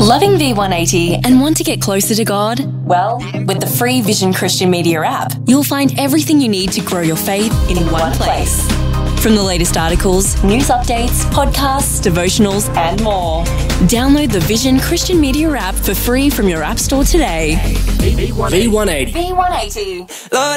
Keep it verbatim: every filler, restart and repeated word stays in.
Loving V one eighty and want to get closer to God? Well, with the free Vision Christian Media app, you'll find everything you need to grow your faith in, in one, one place. place. From the latest articles, news updates, podcasts, devotionals, and more. Download the Vision Christian Media app for free from your app store today. V one eighty. V one eighty. Lord,